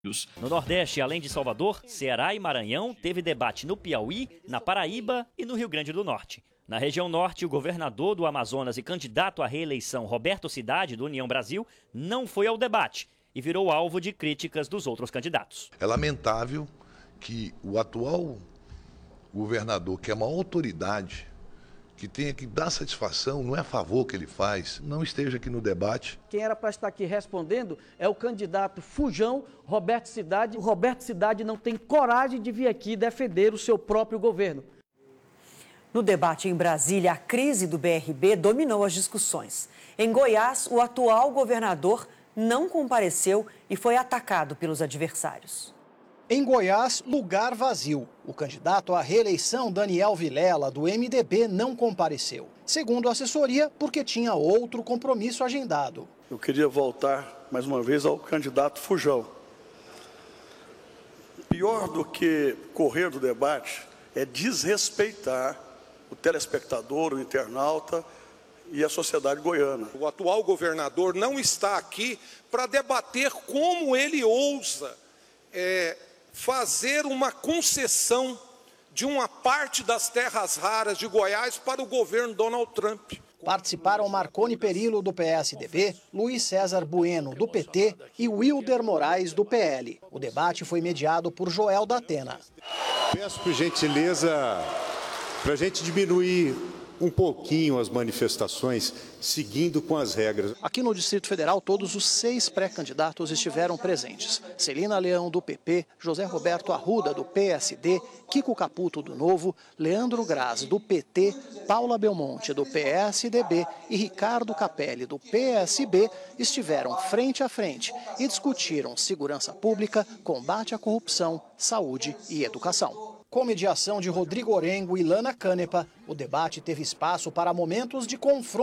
No Nordeste, além de Salvador, Ceará e Maranhão, teve debate no Piauí, na Paraíba e no Rio Grande do Norte. Na região norte, o governador do Amazonas e candidato à reeleição, Roberto Cidade, do União Brasil, não foi ao debate e virou alvo de críticas dos outros candidatos. É lamentável que o atual governador, que é uma autoridade, que tenha que dar satisfação, não é a favor que ele faz, não esteja aqui no debate. Quem era para estar aqui respondendo é o candidato fujão Roberto Cidade. O Roberto Cidade não tem coragem de vir aqui defender o seu próprio governo. No debate em Brasília, a crise do BRB dominou as discussões. Em Goiás, o atual governador não compareceu e foi atacado pelos adversários. Em Goiás, lugar vazio. O candidato à reeleição, Daniel Vilela, do MDB, não compareceu. Segundo a assessoria, porque tinha outro compromisso agendado. Eu queria voltar mais uma vez ao candidato fujão. Pior do que correr do debate é desrespeitar o telespectador, o internauta e a sociedade goiana. O atual governador não está aqui para debater como ele ousa fazer uma concessão de uma parte das terras raras de Goiás para o governo Donald Trump. Participaram Marconi Perillo, do PSDB, Luiz César Bueno, do PT e Wilder Moraes, do PL. O debate foi mediado por Joel da Atena. Peço por gentileza para a gente diminuir um pouquinho as manifestações, seguindo com as regras. Aqui no Distrito Federal, todos os 6 pré-candidatos estiveram presentes. Celina Leão, do PP, José Roberto Arruda, do PSD, Kiko Caputo, do Novo, Leandro Graz, do PT, Paula Belmonte, do PSDB e Ricardo Capelli, do PSB, estiveram frente a frente e discutiram segurança pública, combate à corrupção, saúde e educação. Com mediação de Rodrigo Orengo e Lana Canepa, o debate teve espaço para momentos de confronto